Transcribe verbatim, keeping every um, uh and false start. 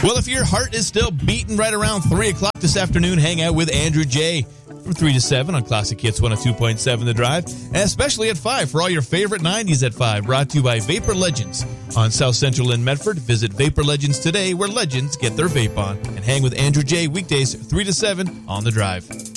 Well, if your heart is still beating right around three o'clock this afternoon, hang out with Andrew J. from three to seven on Classic Hits one oh two point seven The Drive, and especially at five for all your favorite nineties at five, brought to you by Vapor Legends on South Central in Medford. Visit Vapor Legends today, where legends get their vape on, and hang with Andrew J. weekdays three to seven on The Drive.